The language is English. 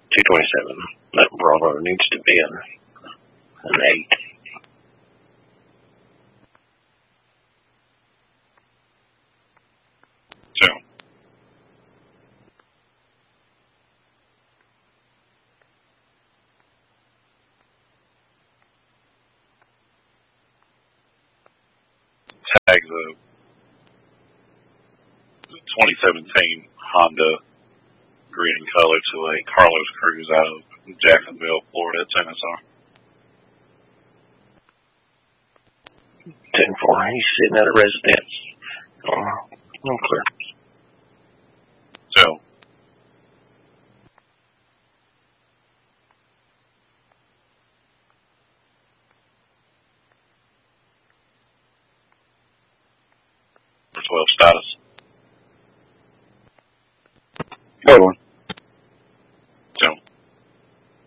227. That Bravo needs to be an 8. So. Tag the 2017 Honda green and color to a Carlos Cruz out of Jacksonville, Florida, Tennessee. 10-4. He's sitting at a residence. Clear. So. Number 12 status. Good one.